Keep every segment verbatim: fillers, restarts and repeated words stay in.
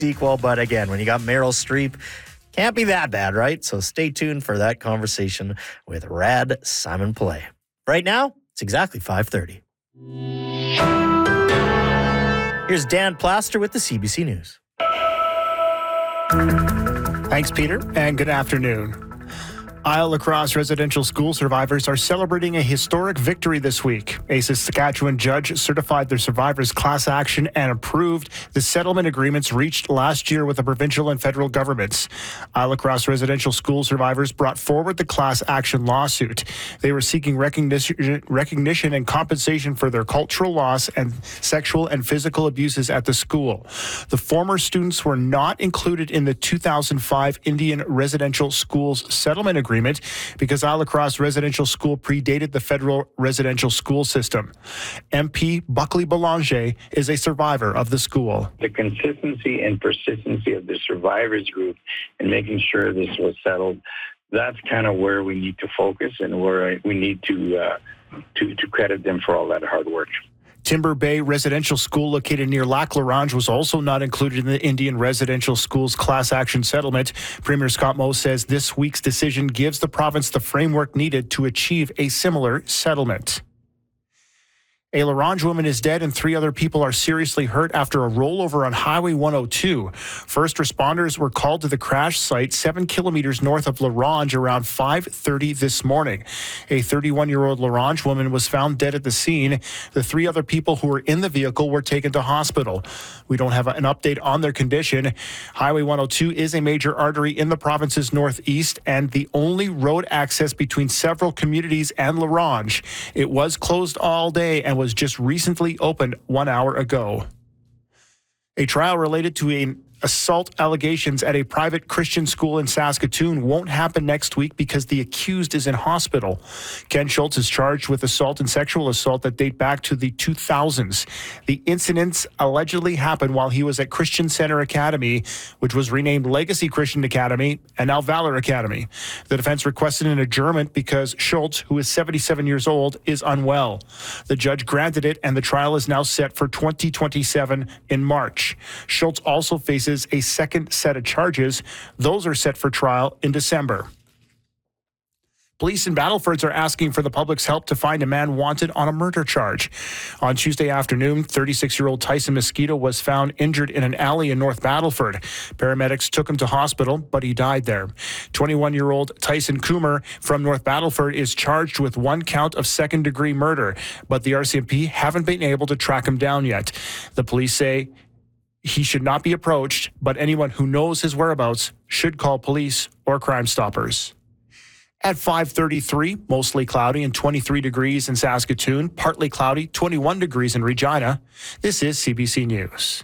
sequel. But again, when you got Meryl Streep, can't be that bad, right? So stay tuned for that conversation with Rad Simon Play. Right now, it's exactly five thirty. Here's Dan Plaster with the C B C News. Thanks, Peter, and good afternoon. Isle Lacrosse residential school survivors are celebrating a historic victory this week. A Saskatchewan judge certified their survivors' class action and approved the settlement agreements reached last year with the provincial and federal governments. Isle Lacrosse residential school survivors brought forward the class action lawsuit. They were seeking recognition, recognition and compensation for their cultural loss and sexual and physical abuses at the school. The former students were not included in the two thousand five Indian Residential Schools Settlement Agreement Agreement because Isle Lacrosse residential school predated the federal residential school system. M P Buckley Belanger is a survivor of the school. The consistency and persistency of the survivors group in making sure this was settled, that's kind of where we need to focus and where we need to uh, to, to credit them for all that hard work. Timber Bay Residential School, located near Lac La Ronge, was also not included in the Indian Residential Schools class action settlement. Premier Scott Moe says this week's decision gives the province the framework needed to achieve a similar settlement. A La Ronge woman is dead and three other people are seriously hurt after a rollover on Highway one oh two. First responders were called to the crash site seven kilometers north of La Ronge around five thirty this morning. A thirty-one-year-old La Ronge woman was found dead at the scene. The three other people who were in the vehicle were taken to hospital. We don't have an update on their condition. Highway one oh two is a major artery in the province's northeast and the only road access between several communities and La Ronge. It was closed all day and was just recently opened one hour ago. A trial related to an assault allegations at a private Christian school in Saskatoon won't happen next week because the accused is in hospital. Ken Schultz is charged with assault and sexual assault that date back to the two thousands. The incidents allegedly happened while he was at Christian Center Academy, which was renamed Legacy Christian Academy and now Valor Academy. The defense requested an adjournment because Schultz, who is seventy-seven years old, is unwell. The judge granted it, and the trial is now set for twenty twenty-seven in March. Schultz also faces a second set of charges. Those are set for trial in December. Police in Battlefords are asking for the public's help to find a man wanted on a murder charge. On Tuesday afternoon, thirty-six-year-old Tyson Mosquito was found injured in an alley in North Battleford. Paramedics took him to hospital, but he died there. twenty-one-year-old Tyson Coomer from North Battleford is charged with one count of second-degree murder, but the R C M P haven't been able to track him down yet. The police say he should not be approached, but anyone who knows his whereabouts should call police or Crime Stoppers. At five thirty-three, mostly cloudy and twenty-three degrees in Saskatoon, partly cloudy, twenty-one degrees in Regina. This is C B C News.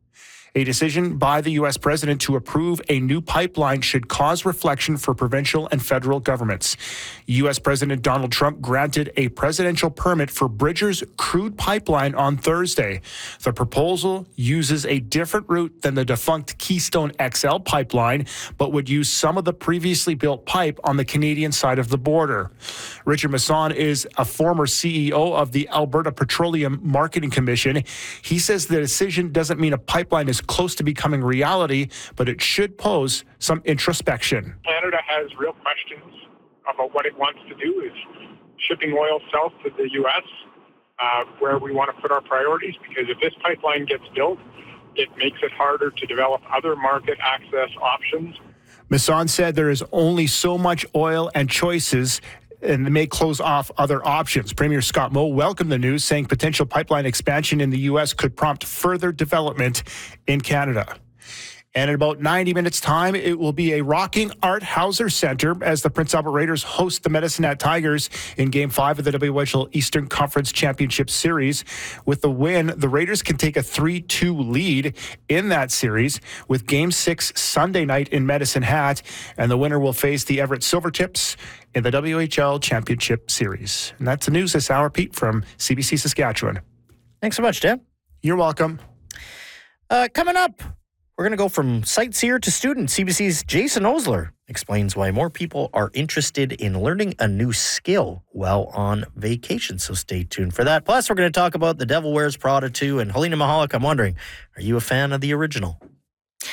A decision by the U S president to approve a new pipeline should cause reflection for provincial and federal governments. U S President Donald Trump granted a presidential permit for Bridger's crude pipeline on Thursday. The proposal uses a different route than the defunct Keystone X L pipeline, but would use some of the previously built pipe on the Canadian side of the border. Richard Masson is a former C E O of the Alberta Petroleum Marketing Commission. He says the decision doesn't mean a pipeline is close to becoming reality, but it should pose some introspection. Canada has real questions about what it wants to do. Is shipping oil south to the U S uh, where we want to put our priorities? Because if this pipeline gets built, it makes it harder to develop other market access options. Masson said there is only so much oil and choices, and may close off other options. Premier Scott Moe welcomed the news, saying potential pipeline expansion in the U S could prompt further development in Canada. And in about ninety minutes' time, it will be a rocking Art Hauser Center as the Prince Albert Raiders host the Medicine Hat Tigers in Game five of the W H L Eastern Conference Championship Series. With the win, the Raiders can take a three two lead in that series, with Game six Sunday night in Medicine Hat, and the winner will face the Everett Silvertips in the W H L Championship Series. And that's the news this hour. Pete from C B C Saskatchewan. Thanks so much, Dan. You're welcome. Uh, coming up, we're going to go from sightseer to student. C B C's Jason Osler explains why more people are interested in learning a new skill while on vacation. So stay tuned for that. Plus, we're going to talk about The Devil Wears Prada two. And Helena Mahalik, I'm wondering, are you a fan of the original?